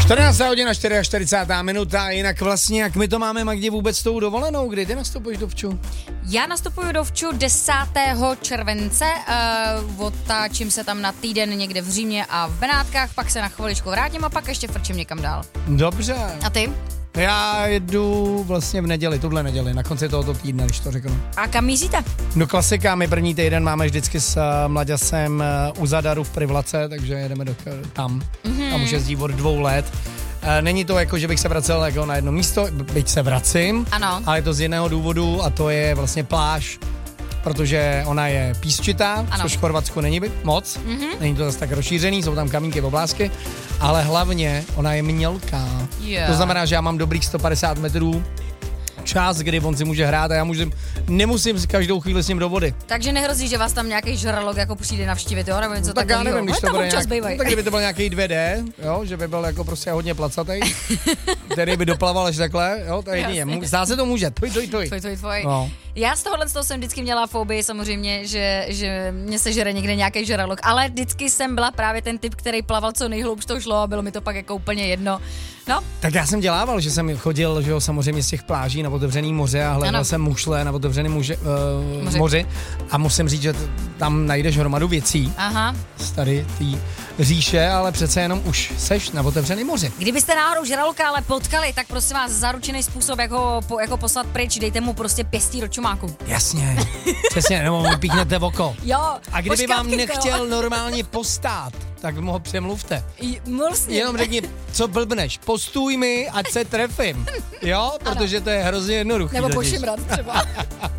14. hodina, 44. minuta, jinak vlastně, jak my to máme, Magdi, vůbec s tou dovolenou, kdy ty nastupuješ do Vču? Já nastupuju do Vču 10. července, otáčím se tam na týden někde v Římě a v Benátkách, pak se na chviličku vrátím a pak ještě frčím někam dál. Dobře. A ty? Já jedu vlastně v neděli, tuhle neděli, na konci tohoto týdne, když to řeknu. A kam míříte? No klasika, my první týden máme vždycky s Mlaďasem u Zadaru v Privlace, takže jedeme tam. Tam už jezdí od 2 let. Není to jako, že bych se vracel jako na jedno místo, byť se vracím, ano. Ale je to z jiného důvodu a to je vlastně pláž, protože ona je písčitá, což v Chorvatsku není moc, není to zase tak rozšířený, jsou tam kamínky, oblásky, ale hlavně ona je mělká. To znamená, že já mám dobrých 150 metrů čas, kdy on si může hrát a já nemusím každou chvíli s ním do vody. Takže nehrozí, že vás tam nějaký žralok jako přijde navštívit, jo? Nebo něco tak já nevím, když to bude tak kdyby to byl nějaký 2D, jo, že by byl jako prostě hodně placatý, který by doplaval až takhle, jo, to je jedině. Zdá se to může, tvoj. No. Já z tohohle jsem vždycky měla fobii samozřejmě, že mě se žere někde nějaký žralok, ale vždycky jsem byla právě ten typ, který plaval co nejhloubš to šlo a bylo mi to pak jako úplně jedno. No. Tak já jsem dělával, že jsem chodil, že jo, samozřejmě z těch pláží na otevřený moře a hledal jsem mušle na otevřeném moři a musím říct, že tam najdeš hromadu věcí. Aha. Z tady tý říše, ale přece jenom už seš na otevřeném moři. Kdybyste náhodou žraloka ale potkali, tak prosím vás, zaručený způsob, jak ho jako poslat pryč, dejte mu prostě pěstí do čumáku. Jasně, přesně, nebo mu píknete v oko. Jo. A kdyby vám nechtěl normálně postát, tak mu ho přemluvte. Jenom řekni, co blbneš, postůj mi, ať se trefím. Jo, protože to je hrozně jednoduché. Nebo pošimrat třeba.